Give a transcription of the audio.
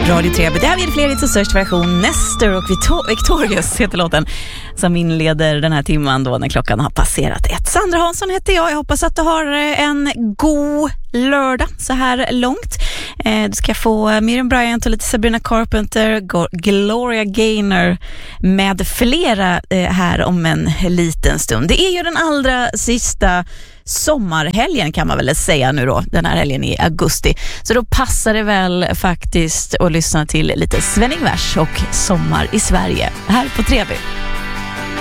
Radio Treby. Det här är fler i störst version. Nestor och Victorious heter låten som inleder den här timman då när klockan har passerat 1. Sandra Hansson heter jag. Jag hoppas att du har en god lördag så här långt. Du ska få Miriam Bryant och lite Sabrina Carpenter, Gloria Gaynor med flera här om en liten stund. Det är ju den allra sista sommarhelgen kan man väl säga nu då, den här helgen i augusti. Så då passar det väl faktiskt att lyssna till lite Sven Ingvars och Sommar i Sverige här på Treby.